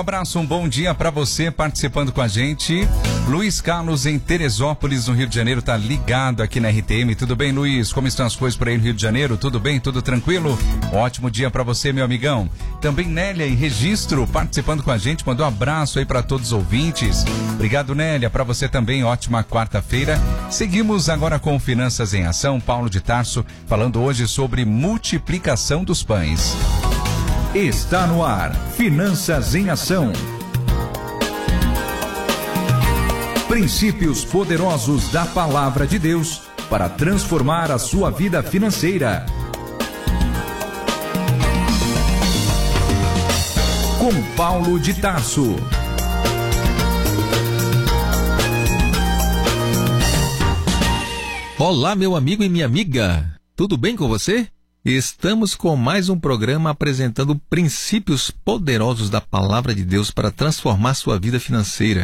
Um abraço, um bom dia para você participando com a gente. Luiz Carlos em Teresópolis, no Rio de Janeiro, tá ligado aqui na RTM. Tudo bem, Luiz? Como estão as coisas por aí no Rio de Janeiro? Tudo bem? Tudo tranquilo? Ótimo dia para você, meu amigão. Também Nélia em Registro, participando com a gente, mandou um abraço aí para todos os ouvintes. Obrigado, Nélia, para você também, ótima quarta-feira. Seguimos agora com Finanças em Ação, Paulo de Tarso, falando hoje sobre multiplicação dos pães. Está no ar, Finanças em Ação. Princípios poderosos da Palavra de Deus para transformar a sua vida financeira. Com Paulo de Tarso. Olá, meu amigo e minha amiga. Tudo bem com você? Estamos com mais um programa apresentando princípios poderosos da Palavra de Deus para transformar sua vida financeira.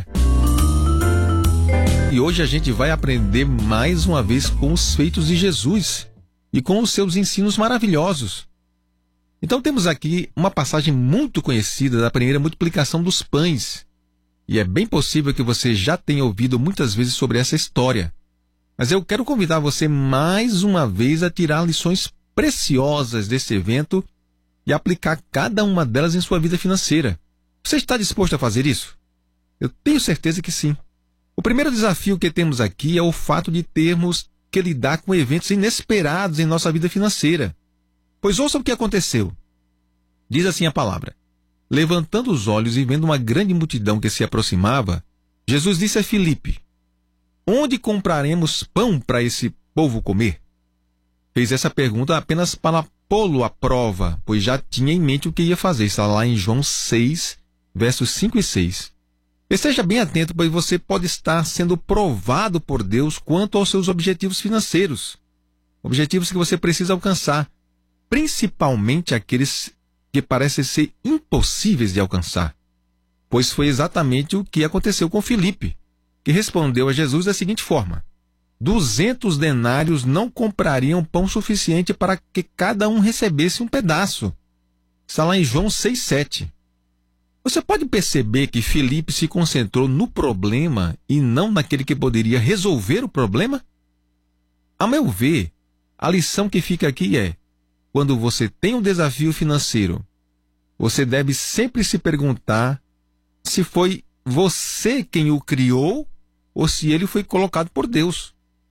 E hoje a gente vai aprender mais uma vez com os feitos de Jesus e com os seus ensinos maravilhosos. Então temos aqui uma passagem muito conhecida da primeira multiplicação dos pães. E é bem possível que você já tenha ouvido muitas vezes sobre essa história. Mas eu quero convidar você mais uma vez a tirar lições preciosas desse evento e aplicar cada uma delas em sua vida financeira. Você está disposto a fazer isso? Eu tenho certeza que sim. O primeiro desafio que temos aqui é o fato de termos que lidar com eventos inesperados em nossa vida financeira. Pois ouça o que aconteceu. Diz assim a palavra: levantando os olhos e vendo uma grande multidão que se aproximava, Jesus disse a Filipe: onde compraremos pão para esse povo comer? Fez essa pergunta apenas para pô-lo à prova, pois já tinha em mente o que ia fazer. Está lá em João 6, versos 5 e 6. Esteja bem atento, pois você pode estar sendo provado por Deus quanto aos seus objetivos financeiros. Objetivos que você precisa alcançar, principalmente aqueles que parecem ser impossíveis de alcançar. Pois foi exatamente o que aconteceu com Filipe, que respondeu a Jesus da seguinte forma: 200 denários não comprariam pão suficiente para que cada um recebesse um pedaço. Está lá em João 6,7. Você pode perceber que Filipe se concentrou no problema e não naquele que poderia resolver o problema? A meu ver, a lição que fica aqui é: quando você tem um desafio financeiro, você deve sempre se perguntar se foi você quem o criou ou se ele foi colocado por Deus.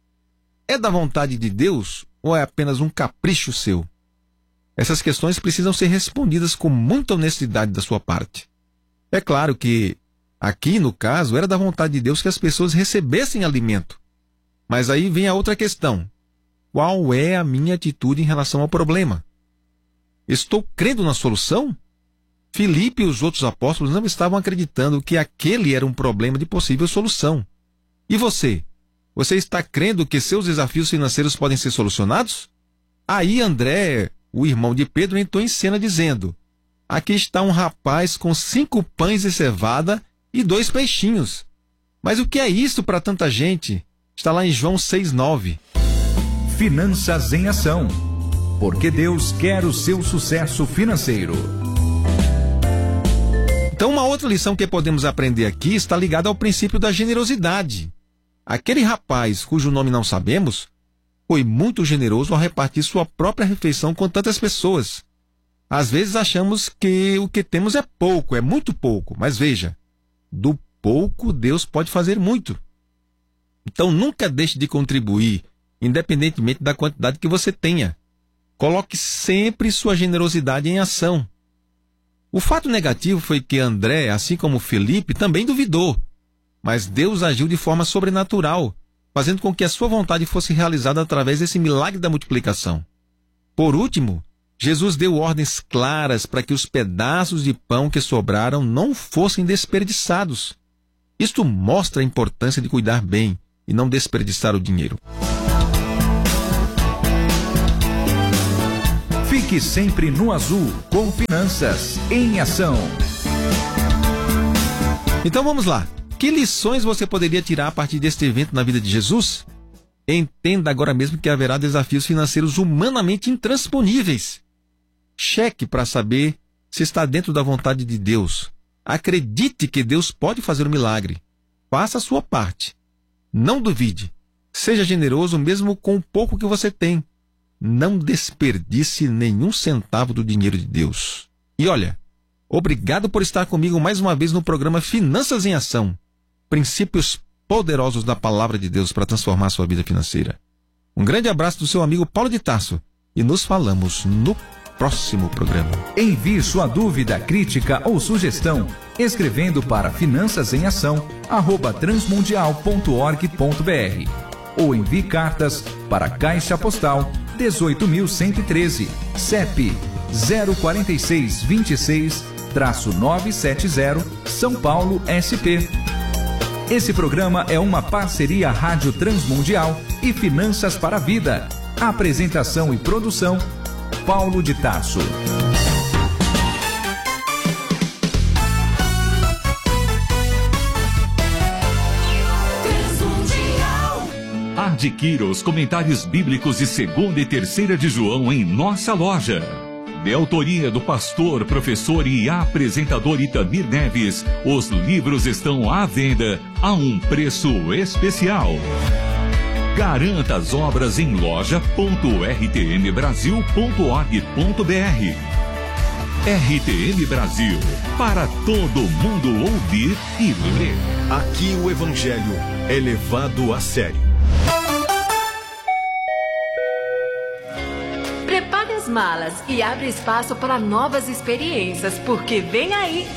É da vontade de Deus ou é apenas um capricho seu? Essas questões precisam ser respondidas com muita honestidade da sua parte. É claro que, aqui no caso, era da vontade de Deus que as pessoas recebessem alimento. Mas aí vem a outra questão: qual é a minha atitude em relação ao problema? Estou crendo na solução? Filipe e os outros apóstolos não estavam acreditando que aquele era um problema de possível solução. E você? Você está crendo que seus desafios financeiros podem ser solucionados? Aí André, o irmão de Pedro, entrou em cena dizendo: aqui está um rapaz com 5 pães de cevada e 2 peixinhos. Mas o que é isso para tanta gente? Está lá em João 6,9. Finanças em Ação. Porque Deus quer o seu sucesso financeiro. Então, uma outra lição que podemos aprender aqui está ligada ao princípio da generosidade. Aquele rapaz, cujo nome não sabemos, foi muito generoso ao repartir sua própria refeição com tantas pessoas. Às vezes achamos que o que temos é pouco, é muito pouco, mas veja, do pouco Deus pode fazer muito. Então nunca deixe de contribuir, independentemente da quantidade que você tenha. Coloque sempre sua generosidade em ação. O fato negativo foi que André, assim como Filipe, também duvidou. Mas Deus agiu de forma sobrenatural, fazendo com que a sua vontade fosse realizada através desse milagre da multiplicação. Por último, Jesus deu ordens claras para que os pedaços de pão que sobraram não fossem desperdiçados. Isto mostra a importância de cuidar bem e não desperdiçar o dinheiro. Fique sempre no azul com Finanças em Ação. Então vamos lá. Que lições você poderia tirar a partir deste evento na vida de Jesus? Entenda agora mesmo que haverá desafios financeiros humanamente intransponíveis. Cheque para saber se está dentro da vontade de Deus. Acredite que Deus pode fazer um milagre. Faça a sua parte. Não duvide. Seja generoso mesmo com o pouco que você tem. Não desperdice nenhum centavo do dinheiro de Deus. E olha, obrigado por estar comigo mais uma vez no programa Finanças em Ação. Princípios poderosos da Palavra de Deus para transformar sua vida financeira. Um grande abraço do seu amigo Paulo de Tarso e nos falamos no próximo programa. Envie sua dúvida, crítica ou sugestão escrevendo para finançasemação@transmundial.org.br ou envie cartas para Caixa Postal 18.113, CEP 04626-970, São Paulo, SP. Esse programa é uma parceria Rádio Transmundial e Finanças para a Vida. Apresentação e produção, Paulo de Tarso. Adquira os comentários bíblicos de 2ª e 3ª de João em nossa loja. De autoria do pastor, professor e apresentador Itamir Neves, os livros estão à venda a um preço especial. Garanta as obras em loja.rtmbrasil.org.br. RTM Brasil, para todo mundo ouvir e ler. Aqui o Evangelho é levado a sério. Prepare as malas e abre espaço para novas experiências, porque vem aí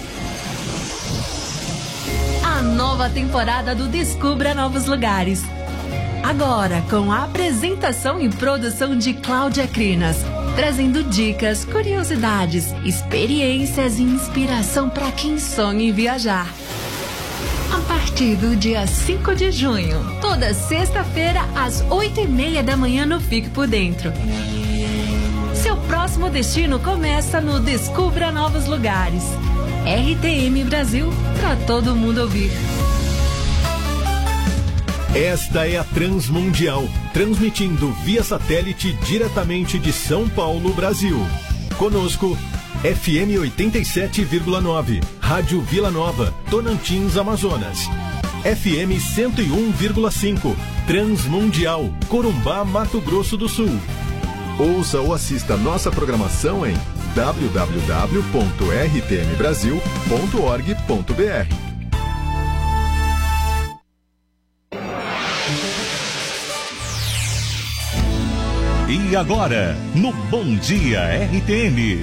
a nova temporada do Descubra Novos Lugares. Agora, com a apresentação e produção de Cláudia Crinas, trazendo dicas, curiosidades, experiências e inspiração para quem sonha em viajar. A partir do dia 5 de junho, toda sexta-feira, às 8h30 da manhã no Fique Por Dentro. Seu próximo destino começa no Descubra Novos Lugares. RTM Brasil, para todo mundo ouvir. Esta é a Transmundial, transmitindo via satélite diretamente de São Paulo, Brasil. Conosco, FM 87,9, Rádio Vila Nova, Tonantins, Amazonas. FM 101,5, Transmundial, Corumbá, Mato Grosso do Sul. Ouça ou assista nossa programação em www.rtmbrasil.org.br. E agora, no Bom Dia RTM.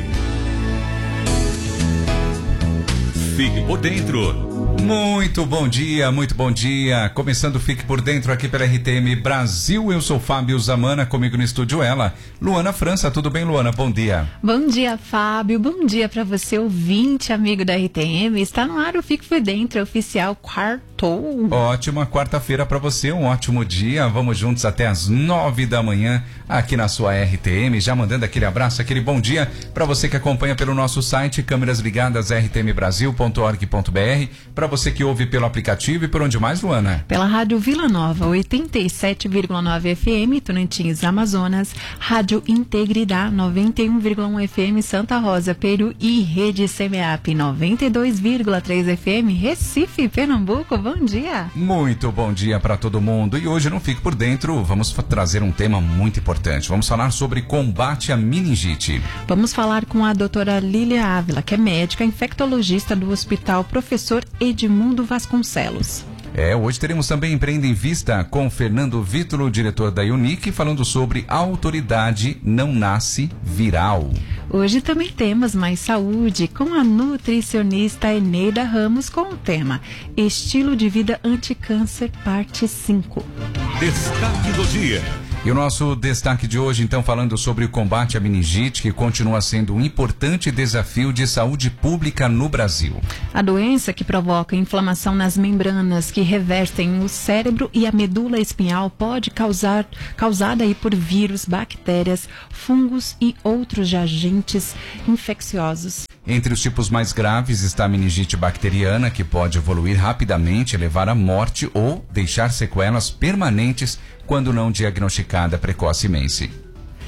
Fique por dentro. Muito bom dia, muito bom dia. Começando Fique Por Dentro aqui pela RTM Brasil. Eu sou Fábio Zamana, comigo no estúdio ela, Luana França. Tudo bem, Luana? Bom dia. Bom dia, Fábio. Bom dia para você, ouvinte, amigo da RTM. Está no ar o Fique Por Dentro, oficial quartou. Ótima quarta-feira para você, um ótimo dia. Vamos juntos até às 9 da manhã aqui na sua RTM. Já mandando aquele abraço, aquele bom dia para você que acompanha pelo nosso site, câmeras ligadas rtmbrasil.org.br. Para você que ouve pelo aplicativo e por onde mais, Luana? Pela Rádio Vila Nova, 87,9 FM, Tonantins, Amazonas, Rádio Integridade, 91,1 FM, Santa Rosa, Peru e Rede CMAP, 92,3 FM, Recife, Pernambuco. Bom dia! Muito bom dia para todo mundo. E hoje não Fique Por Dentro, vamos trazer um tema muito importante. Vamos falar sobre combate à meningite. Vamos falar com a doutora Lília Ávila, que é médica infectologista do Hospital Professor Edmundo Vasconcelos. Hoje teremos também Empreenda em Vista com Fernando Vítulo, diretor da Unic, falando sobre autoridade não nasce viral. Hoje também temos Mais Saúde com a nutricionista Eneida Ramos com o tema Estilo de Vida Anticâncer, parte 5. Destaque do dia. E o nosso destaque de hoje, então, falando sobre o combate à meningite, que continua sendo um importante desafio de saúde pública no Brasil. A doença que provoca inflamação nas membranas que revestem o cérebro e a medula espinhal pode causada aí por vírus, bactérias, fungos e outros agentes infecciosos. Entre os tipos mais graves está a meningite bacteriana, que pode evoluir rapidamente e levar à morte ou deixar sequelas permanentes quando não diagnosticada precocemente.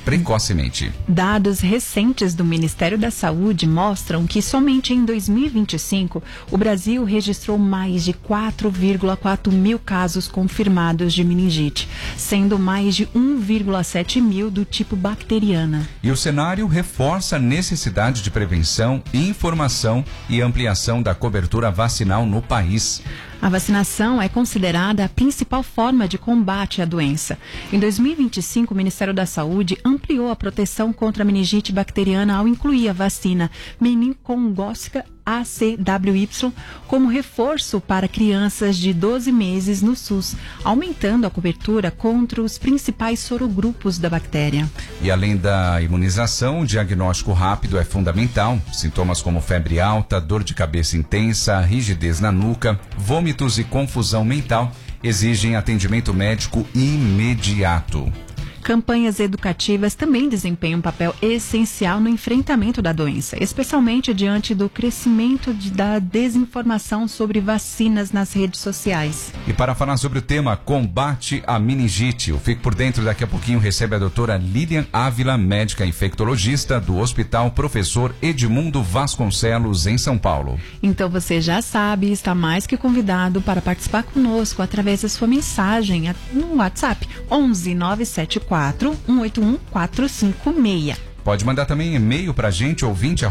precocemente. Dados recentes do Ministério da Saúde mostram que somente em 2025 o Brasil registrou mais de 4,4 mil casos confirmados de meningite, sendo mais de 1,7 mil do tipo bacteriana. E o cenário reforça a necessidade de prevenção, informação e ampliação da cobertura vacinal no país. A vacinação é considerada a principal forma de combate à doença. Em 2025, o Ministério da Saúde ampliou a proteção contra a meningite bacteriana ao incluir a vacina meningocócica ACWY como reforço para crianças de 12 meses no SUS, aumentando a cobertura contra os principais sorogrupos da bactéria. E além da imunização, o diagnóstico rápido é fundamental. Sintomas como febre alta, dor de cabeça intensa, rigidez na nuca, vômitos e confusão mental exigem atendimento médico imediato. Campanhas educativas também desempenham um papel essencial no enfrentamento da doença, especialmente diante do crescimento da desinformação sobre vacinas nas redes sociais. E para falar sobre o tema combate à meningite, o Fique por Dentro daqui a pouquinho recebe a doutora Lilian Ávila, médica infectologista do Hospital Professor Edmundo Vasconcelos, em São Paulo. Então você já sabe, está mais que convidado para participar conosco através da sua mensagem no WhatsApp 11 974 181 456. Pode mandar também e-mail para a gente,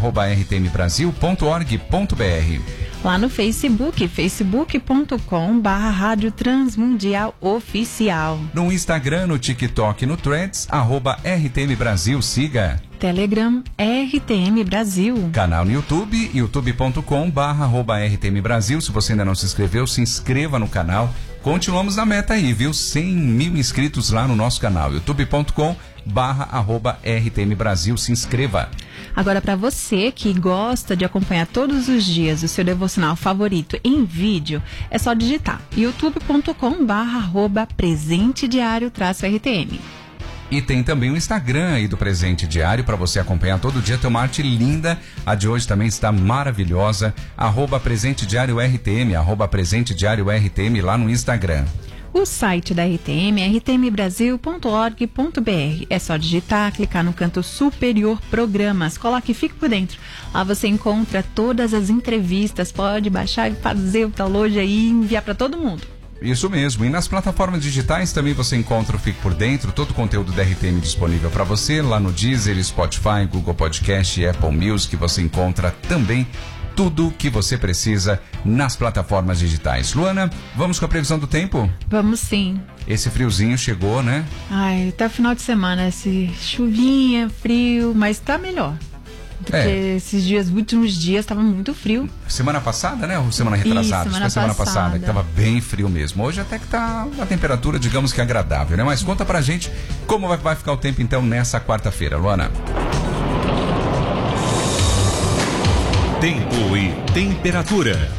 ouvinte@rtmbrasil.org.br. Lá no Facebook, facebook.com/Rádio Transmundial Oficial. No Instagram, no TikTok, no Threads, @RTM Brasil, siga. Telegram, RTM Brasil. Canal no YouTube, youtube.com/RTM Brasil. Se você ainda não se inscreveu, se inscreva no canal. Continuamos na meta aí, viu? 100 mil inscritos lá no nosso canal, youtube.com/RTM Brasil. Se inscreva. Agora, para você que gosta de acompanhar todos os dias o seu devocional favorito em vídeo, é só digitar youtube.com/presentediario-RTM. E tem também o Instagram aí do Presente Diário para você acompanhar todo dia. Tem uma arte linda, a de hoje também está maravilhosa. @Presente Diário RTM, @Presente Diário RTM lá no Instagram. O site da RTM é rtmbrasil.org.br. É só digitar, clicar no canto superior Programas, coloque Fique por Dentro. Lá você encontra todas as entrevistas, pode baixar e fazer o download aí e enviar para todo mundo. Isso mesmo, e nas plataformas digitais também você encontra o Fique por Dentro, todo o conteúdo da RTM disponível para você, lá no Deezer, Spotify, Google Podcast e Apple Music, você encontra também tudo que você precisa nas plataformas digitais. Luana, vamos com a previsão do tempo? Vamos sim. Esse friozinho chegou, né? Ai, até o final de semana, esse chuvinha, frio, mas tá melhor. Porque esses últimos dias estava muito frio. Semana passada, né? Ou semana retrasada? Isso, semana passada. Que estava bem frio mesmo. Hoje até que tá a temperatura, digamos que agradável, né? Mas conta pra gente como vai ficar o tempo então nessa quarta-feira, Luana. Tempo e temperatura.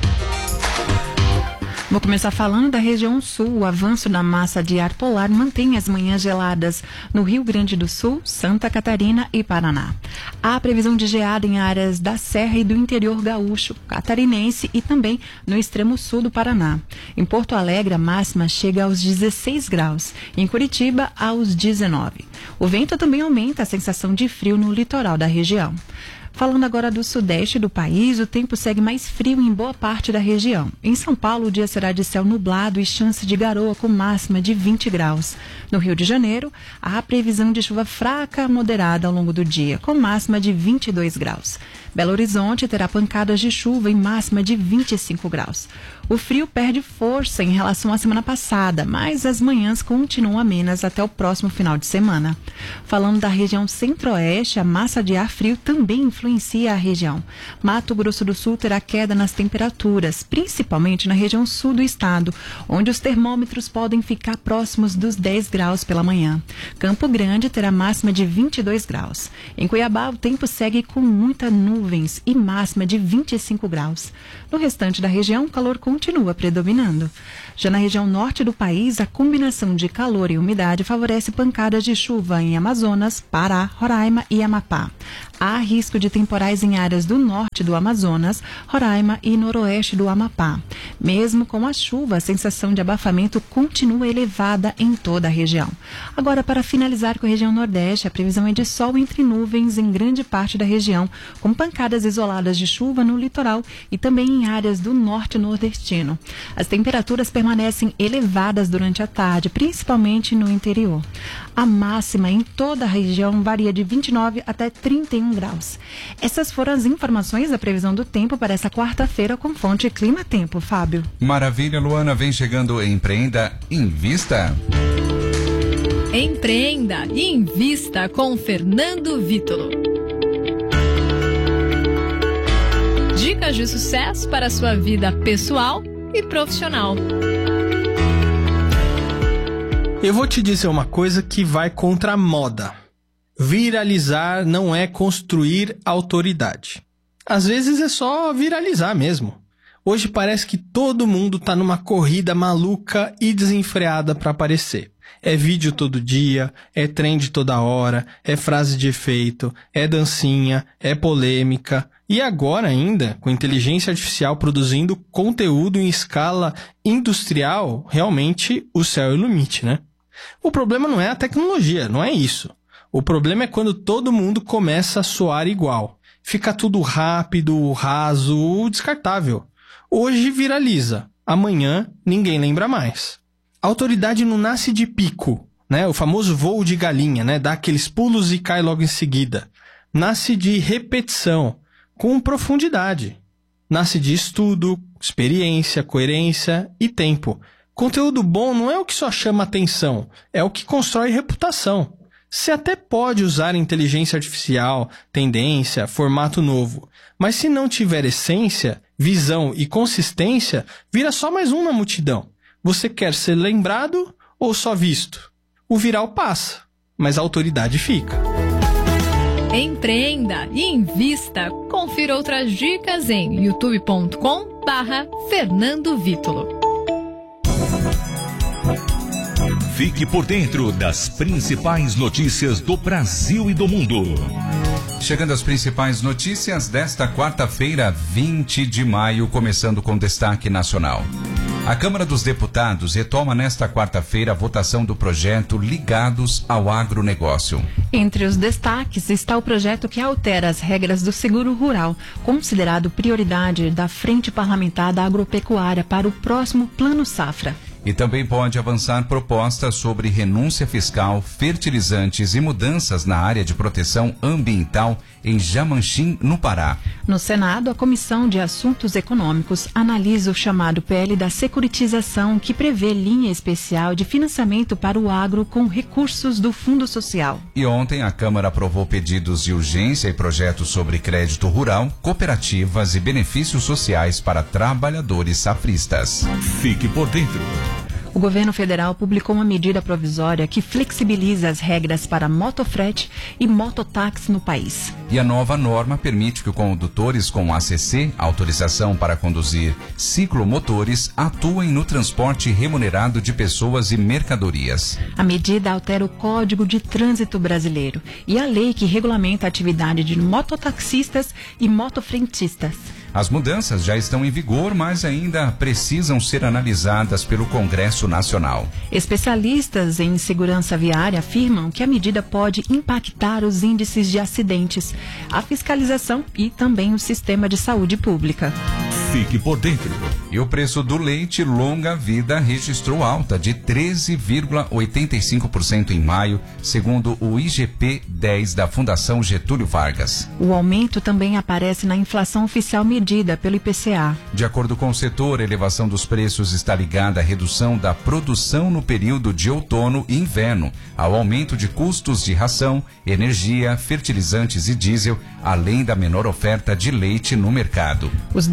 Vou começar falando da região sul. O avanço da massa de ar polar mantém as manhãs geladas no Rio Grande do Sul, Santa Catarina e Paraná. Há previsão de geada em áreas da Serra e do interior gaúcho, catarinense e também no extremo sul do Paraná. Em Porto Alegre, a máxima chega aos 16 graus. Em Curitiba, aos 19. O vento também aumenta a sensação de frio no litoral da região. Falando agora do sudeste do país, o tempo segue mais frio em boa parte da região. Em São Paulo, o dia será de céu nublado e chance de garoa com máxima de 20 graus. No Rio de Janeiro, há previsão de chuva fraca a moderada ao longo do dia, com máxima de 22 graus. Belo Horizonte terá pancadas de chuva em máxima de 25 graus. O frio perde força em relação à semana passada, mas as manhãs continuam amenas até o próximo final de semana. Falando da região centro-oeste, a massa de ar frio também influencia a região. Mato Grosso do Sul terá queda nas temperaturas, principalmente na região sul do estado, onde os termômetros podem ficar próximos dos 10 graus pela manhã. Campo Grande terá máxima de 22 graus. Em Cuiabá, o tempo segue com muitas nuvens e máxima de 25 graus. No restante da região, o calor continua predominando. Já na região norte do país, a combinação de calor e umidade favorece pancadas de chuva em Amazonas, Pará, Roraima e Amapá. Há risco de temporais em áreas do norte do Amazonas, Roraima e noroeste do Amapá. Mesmo com a chuva, a sensação de abafamento continua elevada em toda a região. Agora, para finalizar com a região nordeste, a previsão é de sol entre nuvens em grande parte da região, com pancadas isoladas de chuva no litoral e também em áreas do norte nordestino. As temperaturas permanecem elevadas durante a tarde, principalmente no interior. A máxima em toda a região varia de 29 até 31 graus. Essas foram as informações da previsão do tempo para essa quarta-feira com fonte Clima Tempo. Fábio. Maravilha, Luana. Vem chegando Empreenda, Invista. Empreenda e Invista com Fernando Vítolo. Dicas de sucesso para a sua vida pessoal e profissional. Eu vou te dizer uma coisa que vai contra a moda. Viralizar não é construir autoridade. Às vezes é só viralizar mesmo. Hoje parece que todo mundo tá numa corrida maluca e desenfreada para aparecer. É vídeo todo dia, é trend toda hora, é frase de efeito, é dancinha, é polêmica. E agora ainda, com inteligência artificial produzindo conteúdo em escala industrial, realmente o céu é o limite, né? O problema não é a tecnologia, não é isso. O problema é quando todo mundo começa a soar igual. Fica tudo rápido, raso, descartável. Hoje viraliza, amanhã ninguém lembra mais. A autoridade não nasce de pico, né? O famoso voo de galinha, né? Dá aqueles pulos e cai logo em seguida. Nasce de repetição, com profundidade. Nasce de estudo, experiência, coerência e tempo. Conteúdo bom não é o que só chama atenção, é o que constrói reputação. Você até pode usar inteligência artificial, tendência, formato novo, mas se não tiver essência, visão e consistência, vira só mais um na multidão. Você quer ser lembrado ou só visto? O viral passa, mas a autoridade fica. Empreenda e Invista. Confira outras dicas em youtube.com/Fernando Vítolo. Fique por dentro das principais notícias do Brasil e do mundo. Chegando às principais notícias desta quarta-feira, 20 de maio, começando com destaque nacional. A Câmara dos Deputados retoma nesta quarta-feira a votação do projeto Ligados ao Agronegócio. Entre os destaques está o projeto que altera as regras do seguro rural, considerado prioridade da Frente Parlamentar da Agropecuária para o próximo Plano Safra. E também pode avançar propostas sobre renúncia fiscal, fertilizantes e mudanças na área de proteção ambiental em Jamanchim, no Pará. No Senado, a Comissão de Assuntos Econômicos analisa o chamado PL da securitização, que prevê linha especial de financiamento para o agro com recursos do Fundo Social. E ontem a Câmara aprovou pedidos de urgência e projetos sobre crédito rural, cooperativas e benefícios sociais para trabalhadores safristas. Fique por dentro. O governo federal publicou uma medida provisória que flexibiliza as regras para motofrete e mototáxi no país. E a nova norma permite que condutores com ACC, autorização para conduzir ciclomotores, atuem no transporte remunerado de pessoas e mercadorias. A medida altera o Código de Trânsito Brasileiro e a lei que regulamenta a atividade de mototaxistas e motofrentistas. As mudanças já estão em vigor, mas ainda precisam ser analisadas pelo Congresso Nacional. Especialistas em segurança viária afirmam que a medida pode impactar os índices de acidentes, a fiscalização e também o sistema de saúde pública. Fique por dentro. E o preço do leite longa-vida registrou alta de 13,85% em maio, segundo o IGP-10 da Fundação Getúlio Vargas. O aumento também aparece na inflação oficial medida pelo IPCA. De acordo com o setor, a elevação dos preços está ligada à redução da produção no período de outono e inverno, ao aumento de custos de ração, energia, fertilizantes e diesel, além da menor oferta de leite no mercado. Os derivados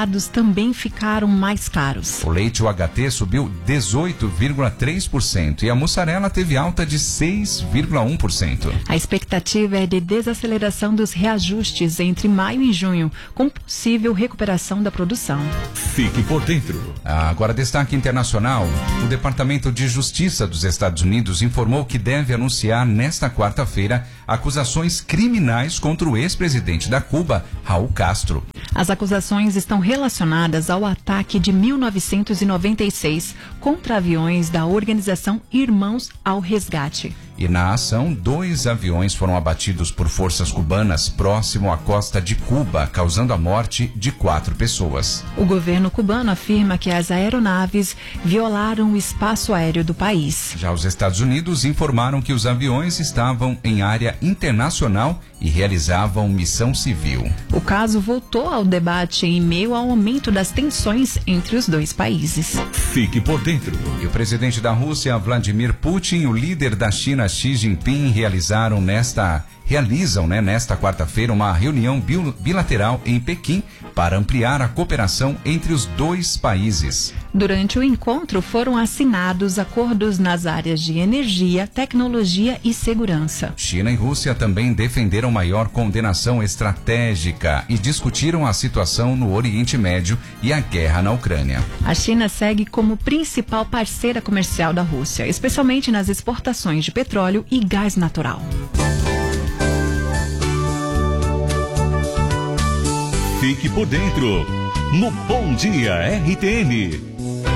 congelados também ficaram mais caros. O leite UHT subiu 18,3% e a mussarela teve alta de 6,1%. A expectativa é de desaceleração dos reajustes entre maio e junho, com possível recuperação da produção. Fique por dentro. Agora, destaque internacional. O Departamento de Justiça dos Estados Unidos informou que deve anunciar nesta quarta-feira acusações criminais contra o ex-presidente da Cuba, Raul Castro. As acusações estão relacionadas ao ataque de 1996 contra aviões da organização Irmãos ao Resgate. E na ação, 2 aviões foram abatidos por forças cubanas próximo à costa de Cuba, causando a morte de 4 pessoas. O governo cubano afirma que as aeronaves violaram o espaço aéreo do país. Já os Estados Unidos informaram que os aviões estavam em área internacional e realizavam missão civil. O caso voltou ao debate em meio ao aumento das tensões entre os dois países. Fique por dentro. E o presidente da Rússia, Vladimir Putin, e o líder da China, Xi Jinping, realizam nesta quarta-feira uma reunião bilateral em Pequim para ampliar a cooperação entre os dois países. Durante o encontro foram assinados acordos nas áreas de energia, tecnologia e segurança. China e Rússia também defenderam maior condenação estratégica e discutiram a situação no Oriente Médio e a guerra na Ucrânia. A China segue como principal parceira comercial da Rússia, especialmente nas exportações de petróleo e gás natural. Fique por dentro no Bom Dia RTM.